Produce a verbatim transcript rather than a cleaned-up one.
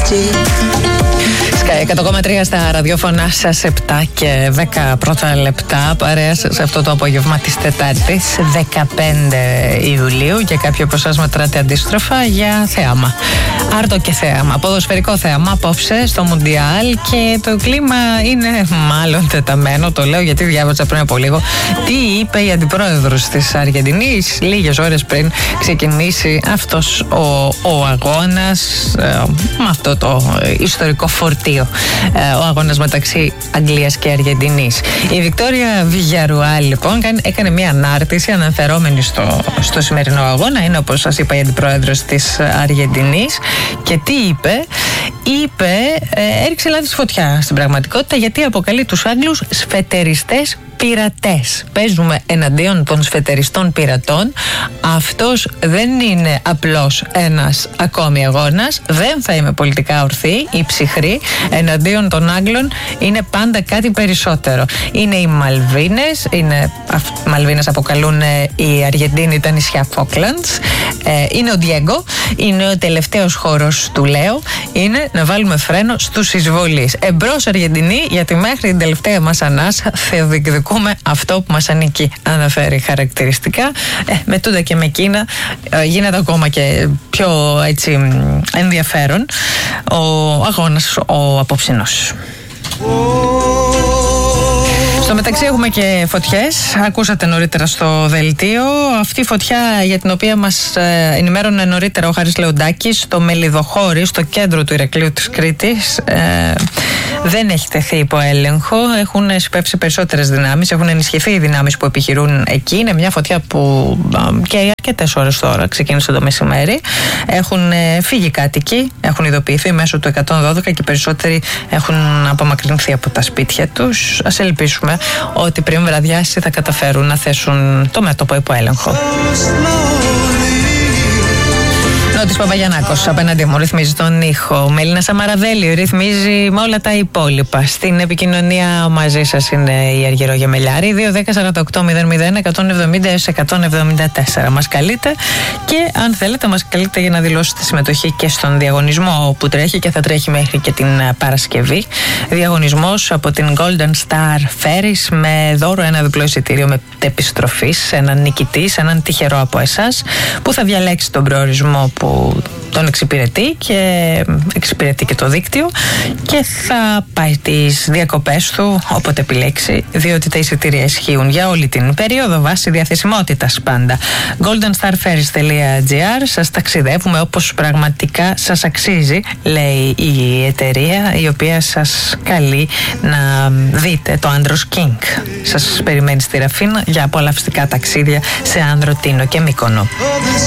εκατό κόμμα τρία στα ραδιόφωνα σας, επτά και δέκα πρώτα λεπτά. Παρέα σε αυτό το απόγευμα της Τετάρτης δεκαπέντε Ιουλίου. Και κάποιοι από εσάς μετράτε αντίστροφα για θέαμα. Άρτο και θέαμα, ποδοσφαιρικό θέαμα απόψε στο Μουντιάλ. Και το κλίμα είναι μάλλον τεταμένο. Το λέω γιατί διάβασα πριν από λίγο τι είπε η αντιπρόεδρος της Αργεντινής λίγες ώρες πριν ξεκινήσει αυτός ο, ο αγώνας ε, με αυτό το ιστορικό φορτίο. Ο αγώνας μεταξύ Αγγλίας και Αργεντινής. Η Βικτόρια Βιγιαρουάλ λοιπόν έκανε μια ανάρτηση αναφερόμενη στο, στο σημερινό αγώνα. Είναι, όπως σας είπα, η αντιπρόεδρος της Αργεντινής. Και τι είπε? Είπε, ε, έριξε λάδι στη φωτιά στην πραγματικότητα, γιατί αποκαλεί τους Άγγλους σφετεριστές πειρατές. Παίζουμε εναντίον των σφετεριστών πειρατών. Αυτός δεν είναι απλώς ένας ακόμη αγώνας. Δεν θα είμαι πολιτικά ορθή ή ψυχρή. Εναντίον των Άγγλων είναι πάντα κάτι περισσότερο. Είναι οι Μαλβίνες. Είναι, οι Μαλβίνες αποκαλούν οι Αργεντίνοι τα νησιά Φόκλαντς. Ε, είναι ο Διέγκο. Είναι ο τελευταίος χώρος του Λέο. Είναι να βάλουμε φρένο στους εισβολείς. Εμπρός Αργεντινή, γιατί μέχρι την τελευταία μας ανάσα θεοδικδικούμε αυτό που μας ανήκει, αναφέρει χαρακτηριστικά. Ε, με τούτα και με εκείνα ε, γίνεται ακόμα και πιο έτσι ενδιαφέρον ο αγώνας ο απόψινός. Στο μεταξύ έχουμε και φωτιές. Ακούσατε νωρίτερα στο δελτίο. Αυτή η φωτιά για την οποία μας ενημέρωνε νωρίτερα ο Χάρης Λεοντάκης στο Μελιδοχώρι, στο κέντρο του Ηρακλείου της Κρήτης, ε, δεν έχει τεθεί υπό έλεγχο. Έχουν σπεύσει περισσότερες δυνάμεις, έχουν ενισχυθεί οι δυνάμεις που επιχειρούν εκεί. Είναι μια φωτιά που καίει αρκετές ώρες τώρα, ξεκίνησε το μεσημέρι. Έχουν φύγει κάτοικοι, έχουν ειδοποιηθεί μέσω του εκατόν δώδεκα και περισσότεροι έχουν απομακρυνθεί από τα σπίτια τους. Ας ελπίσουμε ότι πριν βραδιάσει θα καταφέρουν να θέσουν το μέτωπο υπό έλεγχο. Νότης Παπαγιαννάκος απέναντι μου ρυθμίζει τον ήχο. Μελίνα Σαμαραδέλη ρυθμίζει με όλα τα υπόλοιπα. Στην επικοινωνία μαζί σας είναι η Αργυρό Γεμελιάρη. δύο δέκα σαράντα οκτώ μηδέν μηδέν εκατόν εβδομήντα έως εκατόν εβδομήντα τέσσερα. Μας καλείτε και αν θέλετε μας καλείτε για να δηλώσετε συμμετοχή και στον διαγωνισμό που τρέχει και θα τρέχει μέχρι και την Παρασκευή. Διαγωνισμός από την Golden Star Ferries με δώρο ένα διπλό εισιτήριο με επιστροφή σε έναν νικητή, σε έναν τυχερό από εσάς που θα διαλέξει τον προορισμό που τον εξυπηρετεί και εξυπηρετεί και το δίκτυο και θα πάει τις διακοπές του όποτε επιλέξει, διότι τα εισιτήρια ισχύουν για όλη την περίοδο βάσει διαθεσιμότητας πάντα. golden star ferries τελεία gr. Σας ταξιδεύουμε όπως πραγματικά σας αξίζει, λέει η εταιρεία, η οποία σας καλεί να δείτε το Andros King. Σας περιμένει στη Ραφίνα για απολαυστικά ταξίδια σε Άνδρο, Τίνο και Μύκονο.